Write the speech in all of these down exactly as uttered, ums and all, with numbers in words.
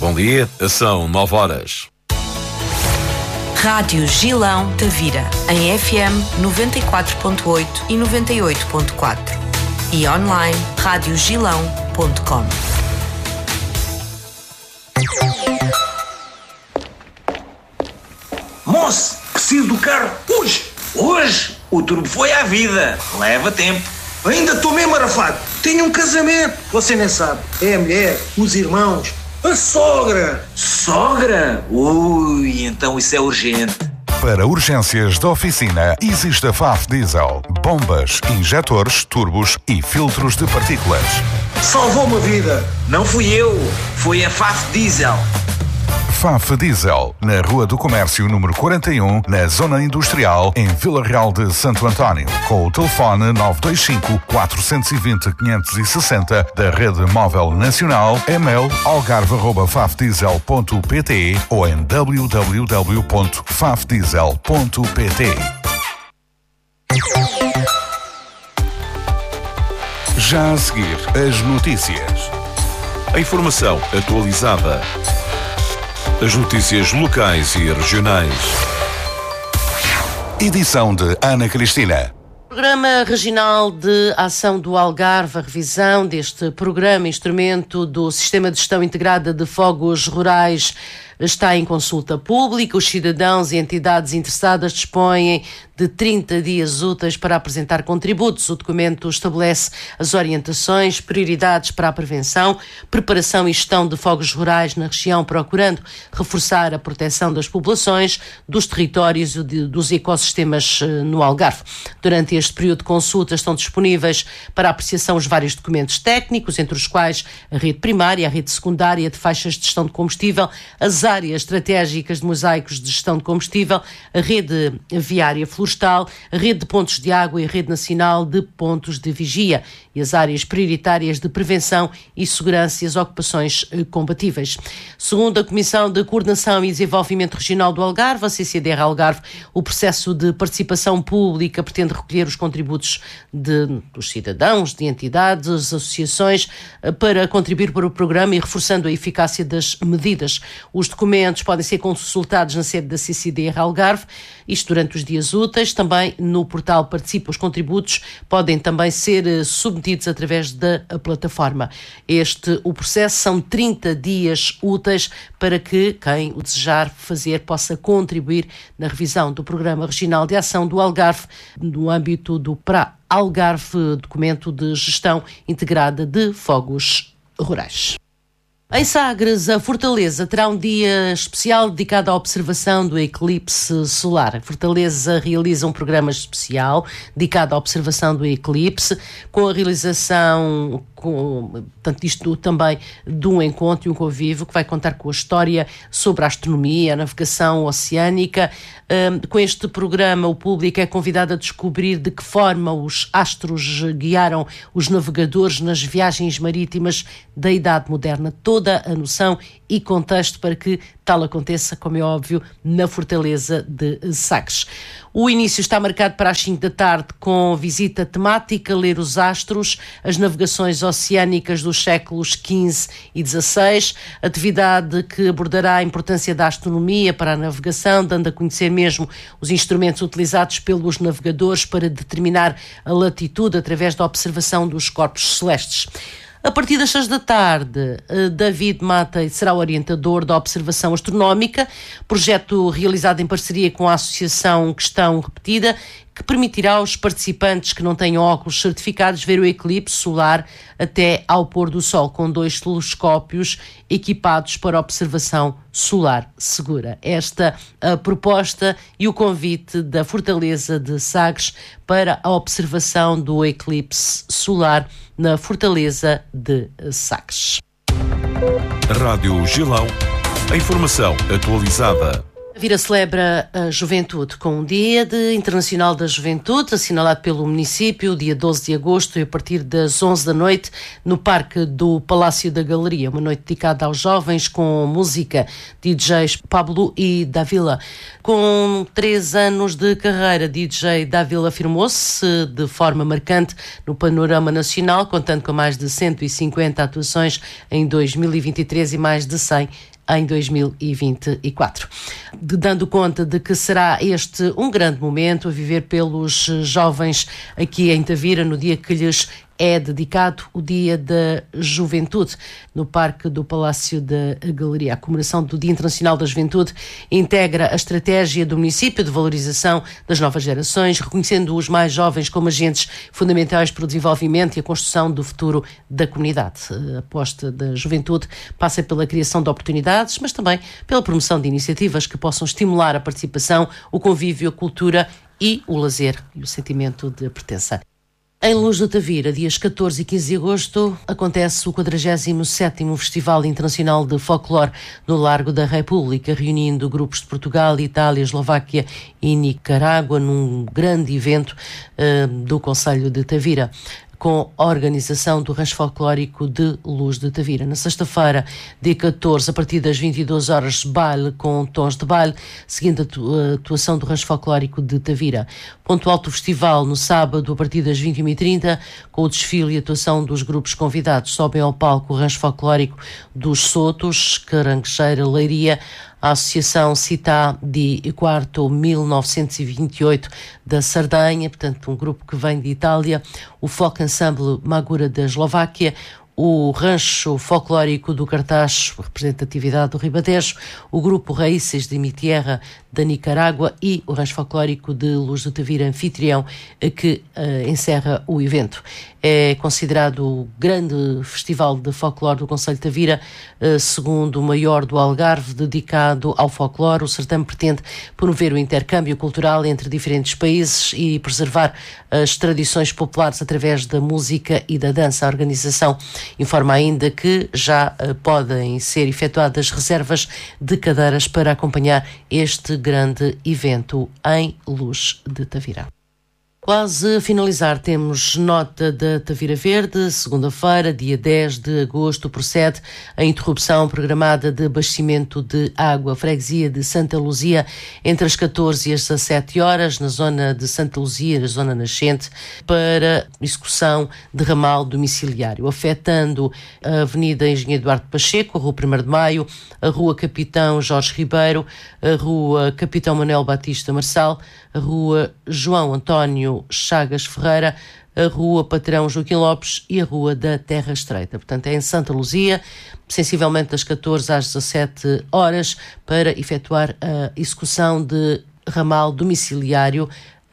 Bom dia, são nove horas. Rádio Gilão Tavira, em F M noventa e quatro ponto oito e noventa e oito ponto quatro e online rádio gilão ponto com. Moço, preciso do carro hoje. Hoje o turbo foi à vida. Leva tempo. Ainda estou mesmo arrafado. Tenho um casamento. Você nem sabe. É a mulher, os irmãos, a sogra. Sogra? Ui, então isso é urgente. Para urgências da oficina, existe a F A F Diesel. Bombas, injetores, turbos e filtros de partículas. Salvou-me a vida. Não fui eu, foi a F A F Diesel. F A F Diesel, na Rua do Comércio número quarenta e um, na Zona Industrial, em Vila Real de Santo António, com o telefone nove dois cinco, quatro dois zero, cinco seis zero da Rede Móvel Nacional, e-mail algarve arroba fafdiesel ponto pt ou em w w w ponto fafdiesel ponto pt. Já a seguir, as notícias. A informação atualizada. As notícias locais e regionais. Edição de Ana Cristina. Programa Regional de Ação do Algarve, a revisão deste programa, instrumento do Sistema de Gestão Integrada de Fogos Rurais, está em consulta pública. Os cidadãos e entidades interessadas dispõem de trinta dias úteis para apresentar contributos. O documento estabelece as orientações, prioridades para a prevenção, preparação e gestão de fogos rurais na região, procurando reforçar a proteção das populações, dos territórios e dos ecossistemas no Algarve. Durante este período de consulta estão disponíveis para apreciação os vários documentos técnicos, entre os quais a rede primária, a rede secundária de faixas de gestão de combustível, as áreas estratégicas de mosaicos de gestão de combustível, a rede viária florestal, a rede de pontos de água e a rede nacional de pontos de vigia e as áreas prioritárias de prevenção e segurança e as ocupações compatíveis. Segundo a Comissão de Coordenação e Desenvolvimento Regional do Algarve, a C C D R Algarve, o processo de participação pública pretende recolher os contributos de, dos cidadãos, de entidades, associações, para contribuir para o programa e reforçando a eficácia das medidas. Os documentos podem ser consultados na sede da C C D R Algarve, isto durante os dias úteis. Também no portal Participa. Os contributos podem também ser submetidos através da plataforma. Este, o processo, são trinta dias úteis para que quem o desejar fazer possa contribuir na revisão do Programa Regional de Ação do Algarve no âmbito do P R A Algarve, documento de gestão integrada de fogos rurais. Em Sagres, a Fortaleza terá um dia especial dedicado à observação do eclipse solar. A Fortaleza realiza um programa especial dedicado à observação do eclipse, com a realização, com, portanto, isto também de um encontro e um convívio que vai contar com a história sobre a astronomia, a navegação oceânica. Um, com este programa, o público é convidado a descobrir de que forma os astros guiaram os navegadores nas viagens marítimas da Idade Moderna. Toda a noção e contexto para que tal aconteça, como é óbvio, na Fortaleza de Sagres. O início está marcado para as cinco da tarde com visita temática, ler os astros, as navegações oceânicas dos séculos quinze e dezasseis, atividade que abordará a importância da astronomia para a navegação, dando a conhecer mesmo os instrumentos utilizados pelos navegadores para determinar a latitude através da observação dos corpos celestes. A partir das seis da tarde, David Matei será o orientador da observação astronómica, projeto realizado em parceria com a Associação Questão Repetida, que permitirá aos participantes que não tenham óculos certificados ver o eclipse solar até ao pôr do sol, com dois telescópios equipados para observação solar segura. Esta a proposta e o convite da Fortaleza de Sagres para a observação do eclipse solar na Fortaleza de Sagres. Rádio Gilão, a informação atualizada. Tavira celebra a juventude com um Dia de Internacional da Juventude, assinalado pelo município, dia doze de agosto, e a partir das onze da noite, no Parque do Palácio da Galeria. Uma noite dedicada aos jovens, com música, D Js Pablo e Dávila. Com três anos de carreira, D J Dávila afirmou-se de forma marcante no panorama nacional, contando com mais de cento e cinquenta atuações em dois mil e vinte e três e mais de cem em dois mil e vinte e quatro. De, dando conta de que será este um grande momento a viver pelos jovens aqui em Tavira, no dia que lhes é dedicado o Dia da Juventude, no Parque do Palácio da Galeria. A comemoração do Dia Internacional da Juventude integra a estratégia do município de valorização das novas gerações, reconhecendo os mais jovens como agentes fundamentais para o desenvolvimento e a construção do futuro da comunidade. A aposta da juventude passa pela criação de oportunidades, mas também pela promoção de iniciativas que possam estimular a participação, o convívio, a cultura e o lazer e o sentimento de pertença. Em Luz do Tavira, dias catorze e quinze de agosto, acontece o quadragésimo sétimo Festival Internacional de Folclore no Largo da República, reunindo grupos de Portugal, Itália, Eslováquia e Nicarágua num grande evento uh, do Concelho de Tavira, com a organização do Rancho Folclórico de Luz de Tavira. Na sexta-feira, dia catorze, a partir das vinte e duas horas, baile com tons de baile, seguindo a atuação do Rancho Folclórico de Tavira. Ponto alto do festival, no sábado, a partir das vinte e uma e trinta, com o desfile e atuação dos grupos convidados. Sobem ao palco o Rancho Folclórico dos Sotos, Caranguejeira, Leiria, a Associação Città di Quarto mil novecentos e vinte e oito da Sardenha, portanto um grupo que vem de Itália, o Folk Ensemble Magura da Eslováquia, o Rancho Folclórico do Cartaz, representatividade do Ribatejo, o grupo Raíces de Mi Tierra da Nicarágua e o Rancho Folclórico de Luz do Tavira, anfitrião, que uh, encerra o evento. É considerado o grande festival de folclore do Concelho de Tavira, uh, segundo o maior do Algarve, dedicado ao folclore. O certame pretende promover o intercâmbio cultural entre diferentes países e preservar as tradições populares através da música e da dança. A organização informa ainda que já uh, podem ser efetuadas reservas de cadeiras para acompanhar este grande evento em Luz de Tavira. Quase a finalizar, temos nota da Tavira Verde. Segunda-feira, dia dez de agosto, procede a interrupção programada de abastecimento de água, freguesia de Santa Luzia, entre as catorze e as dezassete horas, na zona de Santa Luzia, na zona nascente, para execução de ramal domiciliário, afetando a Avenida Engenheiro Eduardo Pacheco, a Rua primeiro de Maio, a Rua Capitão Jorge Ribeiro, a Rua Capitão Manuel Batista Marçal, a Rua João António Chagas Ferreira, a Rua Patrão Joaquim Lopes e a Rua da Terra Estreita. Portanto, é em Santa Luzia, sensivelmente das catorze às dezassete horas, para efetuar a execução de ramal domiciliário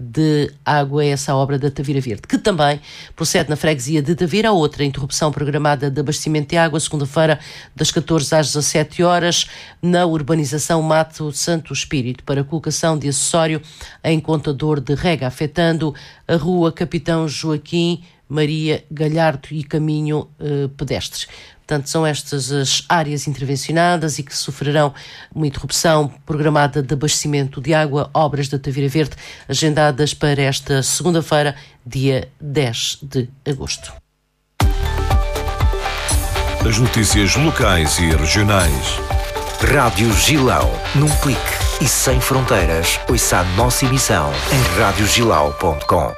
de água, essa obra da Tavira Verde, que também procede na freguesia de Tavira. A outra interrupção programada de abastecimento de água, segunda-feira, das catorze às dezassete horas, na urbanização Mato Santo Espírito, para colocação de acessório em contador de rega, afetando a Rua Capitão Joaquim Maria Galhardo e caminho eh, pedestre. Portanto, são estas as áreas intervencionadas e que sofrerão uma interrupção programada de abastecimento de água, obras da Tavira Verde, agendadas para esta segunda-feira, dia dez de agosto. As notícias locais e regionais. Rádio Gilão, num clique e sem fronteiras. Ouça a nossa emissão em rádio gilau ponto com.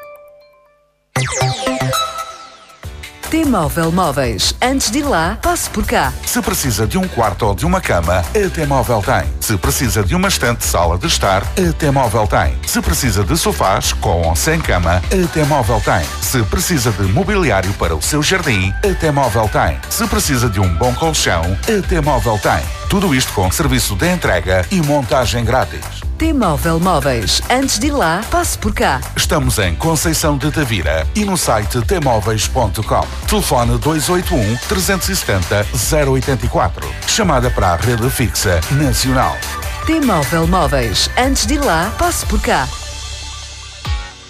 T-Móvel Móveis. Antes de ir lá, passe por cá. Se precisa de um quarto ou de uma cama, a T-Móvel tem. Se precisa de uma estante de sala de estar, a T-Móvel tem. Se precisa de sofás, com ou sem cama, a T-Móvel tem. Se precisa de mobiliário para o seu jardim, a T-Móvel tem. Se precisa de um bom colchão, a T-Móvel tem. Tudo isto com serviço de entrega e montagem grátis. T-Móvel Móveis. Antes de ir lá, passe por cá. Estamos em Conceição de Tavira e no site t móveis ponto com. Telefone dois oito um, três sete zero, zero oito quatro. Chamada para a rede fixa nacional. T-Móvel Móveis. Antes de ir lá, passe por cá.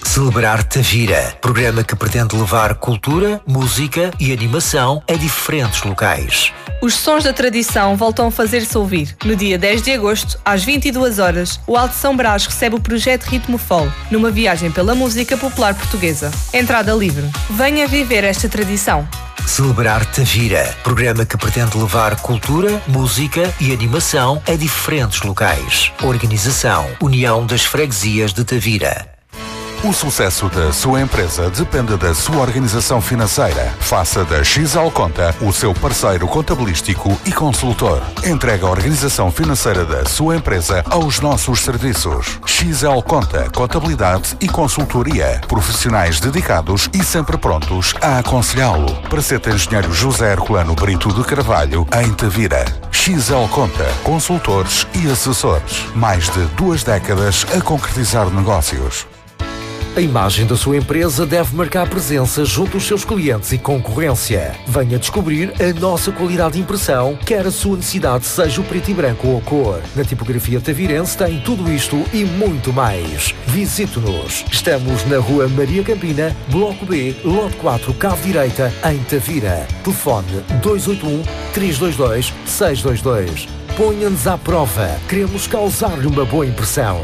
Celebrar Tavira, programa que pretende levar cultura, música e animação a diferentes locais. Os sons da tradição voltam a fazer-se ouvir. No dia dez de agosto, às vinte e duas horas, o Alto São Brás recebe o projeto Ritmo Folk, numa viagem pela música popular portuguesa. Entrada livre. Venha viver esta tradição. Celebrar Tavira, programa que pretende levar cultura, música e animação a diferentes locais. Organização União das Freguesias de Tavira. O sucesso da sua empresa depende da sua organização financeira. Faça da X L Conta o seu parceiro contabilístico e consultor. Entregue a organização financeira da sua empresa aos nossos serviços. X L Conta, contabilidade e consultoria. Profissionais dedicados e sempre prontos a aconselhá-lo. Praceta Engenheiro José Herculano Brito de Carvalho, em Tavira. X L Conta, consultores e assessores. Mais de duas décadas a concretizar negócios. A imagem da sua empresa deve marcar presença junto aos seus clientes e concorrência. Venha descobrir a nossa qualidade de impressão, quer a sua necessidade seja o preto e branco ou a cor. Na tipografia tavirense tem tudo isto e muito mais. Visite-nos. Estamos na Rua Maria Campina, Bloco B, Lote quatro, Cave Direita, em Tavira. Telefone dois oito um, três dois dois, seis dois dois. Ponha-nos à prova. Queremos causar-lhe uma boa impressão.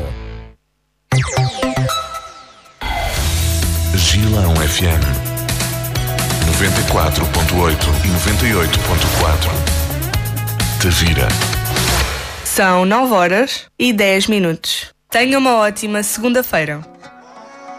Gilão F M noventa e quatro ponto oito e noventa e oito ponto quatro. Tavira. São nove horas e dez minutos. Tenha uma ótima segunda-feira.